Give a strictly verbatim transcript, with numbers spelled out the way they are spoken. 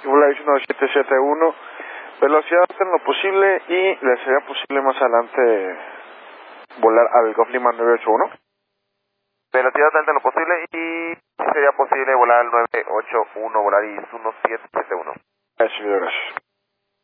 Evolution nueve siete siete uno, velocidad alta en lo posible y le sería posible más adelante volar al Golf Lima nueve ocho uno. Velocidad alta en lo posible y sería posible volar al nueve ocho uno, volar I S uno siete siete uno. Eso, gracias.